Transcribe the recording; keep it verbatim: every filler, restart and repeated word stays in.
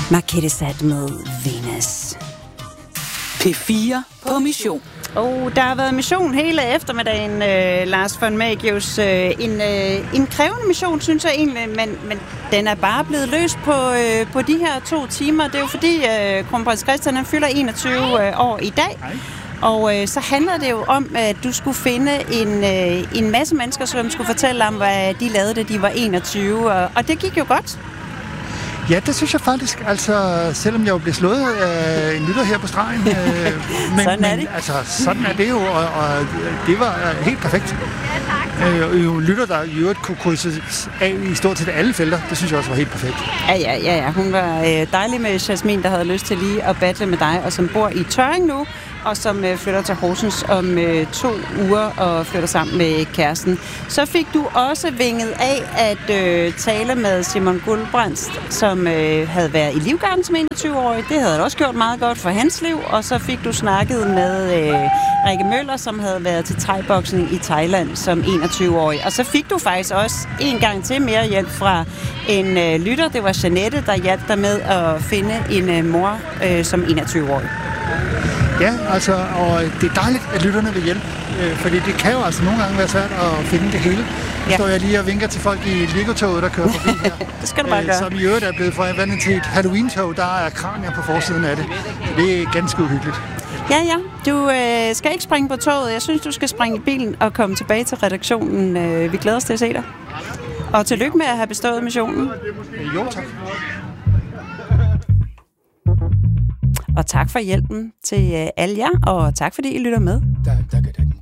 Markette med Venus. P fire på mission. Og der har været mission hele eftermiddagen, øh, Lars von Magius. Øh, en, øh, en krævende mission, synes jeg egentlig, men, men den er bare blevet løst på, øh, på de her to timer. Det er jo fordi, øh, kronprins Christian han fylder enogtyve øh, år i dag. Og øh, så handler det jo om, at du skulle finde en, øh, en masse mennesker, som skulle fortælle om, hvad de lavede, da de var enogtyve. Og, og det gik jo godt. Ja, det synes jeg faktisk. Altså, selvom jeg jo blev slået af en lytter her på stregen. Øh, men, sådan er det. Men, altså, sådan er det jo, og, og det var helt perfekt. Øh, jo lytter, der i øvrigt kunne krydses af i stort set alle felter. Det synes jeg også var helt perfekt. Ja, ja, ja. ja. Hun var øh, dejlig med Jasmin, der havde lyst til lige at battle med dig, og som bor i Tørring nu, og som øh, flytter til Horsens om øh, to uger og flytter sammen med kæresten. Så fik du også vinget af at øh, tale med Simon Guldbrandst, som øh, havde været i Livgarden som enogtyve-årig. Det havde også gjort meget godt for hans liv. Og så fik du snakket med øh, Rikke Møller, som havde været til thai-boksning i Thailand som enogtyve-årig. Og så fik du faktisk også en gang til mere hjælp fra en øh, lytter. Det var Jeanette, der hjalp dig med at finde en øh, mor øh, som enogtyve-årig. Ja, altså, og det er dejligt, at lytterne vil hjælpe, øh, fordi det kan jo altså nogle gange være svært at finde det hele. Nu ja. står jeg lige og vinker til folk i Lego-toget, der kører forbi her. Det skal du bare gøre. Som i øvrigt er blevet forvandlet til et Halloween-tog, der er kranier på forsiden af det. Det er ganske uhyggeligt. Ja, ja. Du øh, skal ikke springe på toget. Jeg synes, du skal springe i bilen og komme tilbage til redaktionen. Øh, vi glæder os til at se dig. Og tillykke med at have bestået missionen. Jo, tak. Og tak for hjælpen til alle jer, og tak fordi I lytter med. Da, da, da, da.